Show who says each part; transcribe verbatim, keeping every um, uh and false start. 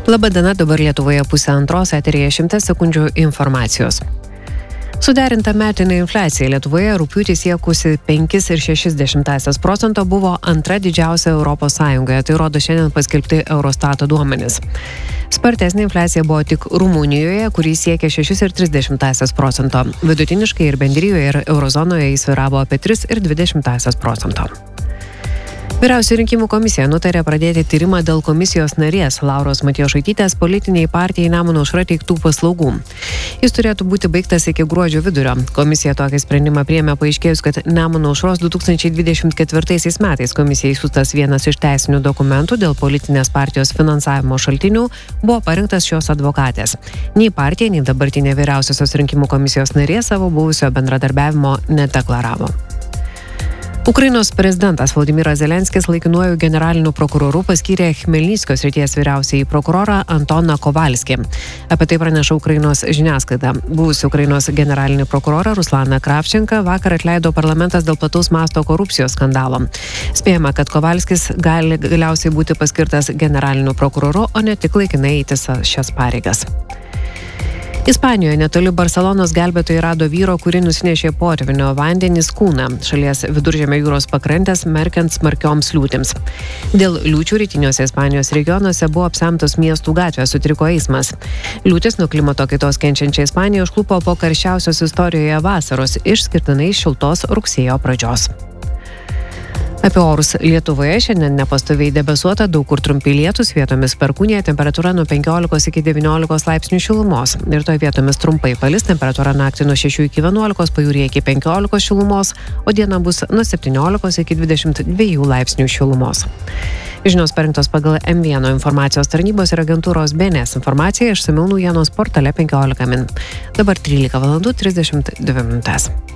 Speaker 1: Labadiena, dabar Lietuvoje pusė antros, eteryje šimtas sekundžių informacijos. Suderinta metinė infliacija Lietuvoje rugpjūtį siekusi penkis ir šešias dešimtąsias procento buvo antra didžiausia Europos Sąjungoje, tai rodo šiandien paskelbti Eurostato duomenys. Spartesnė infliacija buvo tik Rumunijoje, kuri siekė šešias ir tris dešimtąsias procento. Vidutiniškai ir bendrijoje ir eurozonoje jis svyravo apie tris ir dvi dešimtąsias procento. Vyriausioji rinkimų komisija nutarė pradėti tyrimą dėl komisijos narės Lauros Matjošaitytės politiniai partijai Nemuno aušra teiktų paslaugų. Jis turėtų būti baigtas iki gruodžio vidurio. Komisija tokį sprendimą priėmė paaiškėjus, kad Nemuno aušros du tūkstančiai dvidešimt ketvirtaisiais metais komisijai siųstas vienas iš teisinių dokumentų dėl politinės partijos finansavimo šaltinių buvo parinktas šios advokatės. Nei partija, nei dabartinė vyriausiosios rinkimų komisijos narė savo buvusio bendradarbiavimo nedeklaravo. Ukrainos prezidentas Volodymyras Zelenskis laikinuoju generaliniu prokuroru paskyrė Chmelnyckio srities vyriausiąjį prokurorą Antoną Kovalskį. Apie tai praneša Ukrainos žiniasklaida. Buvusi Ukrainos generalinį prokurorą Ruslaną Kravčenką vakar atleido parlamentas dėl plataus masto korupcijos skandalo. Spėjama, kad Kovalskis gali galiausiai būti paskirtas generaliniu prokuroru, o ne tik laikinai eiti šias pareigas. Ispanijoje netoli Barselonos gelbėtojai rado vyro, kurį nusinešė potvynio vandenys kūną šalies viduržemio jūros pakrantės merkiant smarkioms liūtims. Dėl liūčių rytiniuose Ispanijos regionuose buvo apsemtos miestų gatvės, sutriko eismas. Liūtis nuo klimato kaitos kenčiančią Ispaniją užklupo po karščiausios istorijoje vasaros, išskirtinai šiltos rugsėjo pradžios. Apie orus Lietuvoje šiandien nepastoviai debesuota, daug kur trumpi lietūs, vietomis perkūnija, temperatūra nuo penkiolikos iki devyniolikos laipsnių šilumos. Rytoj vietomis trumpai palis, temperatūra naktį nuo šešių iki vienuolikos, pajūryje iki penkiolikos šilumos, o diena bus nuo septyniolikos iki dvidešimt dviejų laipsnių šilumos. Žinios parinktos pagal M vienas informacijos tarnybos ir agentūros B N S informaciją išsamiau naujienos portale penkiolika min. Dabar trylika valandų trisdešimt dvi minutės.